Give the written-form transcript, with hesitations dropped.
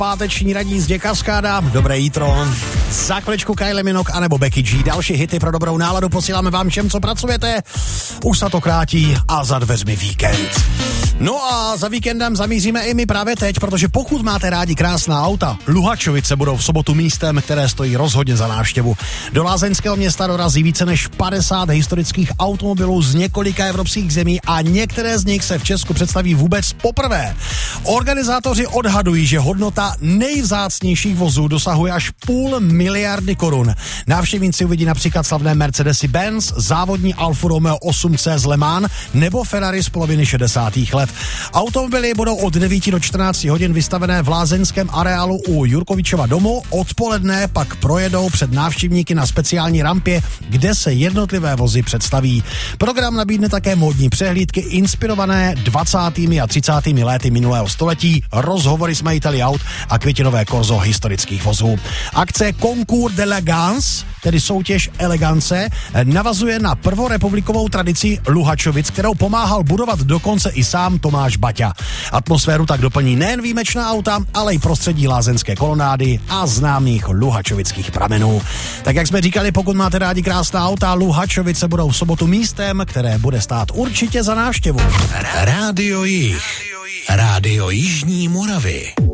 páteční radní Zděk Kaskáda. Dobré jítro. Za chviličku Kylie Minogue anebo Becky G. Další hity pro dobrou náladu posíláme vám všem, co pracujete. Už se to krátí a za dveřmi víkend. No a za víkendem zamíříme i my právě teď, protože pokud máte rádi krásná auta, Luhačovice budou v sobotu místem, které stojí rozhodně za návštěvu. Do lázeňského města dorazí více než 50 historických automobilů z několika evropských zemí a některé z nich se v Česku představí vůbec poprvé. Organizátoři odhadují, že hodnota nejvzácnějších vozů dosahuje až 500 miliardy korun. Návštěvníci uvidí například slavné Mercedesy Benz, závodní Alfa Romeo 8C z Le Mans nebo Ferrari z poloviny 60. let. Automobily budou od 9 do 14 hodin vystavené v lázeňském areálu u Jurkovičova domu, odpoledne pak projedou před návštěvníky na speciální rampě, kde se jednotlivé vozy představí. Program nabídne také módní přehlídky inspirované 20. a 30. léty minulého století, rozhovory s majiteli aut a květinové korzo historických vozů. Akce Concours d'Elegance, tedy soutěž elegance, navazuje na prvorepublikovou tradici Luhačovic, kterou pomáhal budovat dokonce i sám Tomáš Baťa. Atmosféru tak doplní nejen výjimečná auta, ale i prostředí lázeňské kolonády a známých luhačovických pramenů. Tak jak jsme říkali, pokud máte rádi krásná auta, Luhačovice budou v sobotu místem, které bude stát určitě za návštěvu. Rádio Jih. Rádio Jižní Moravy.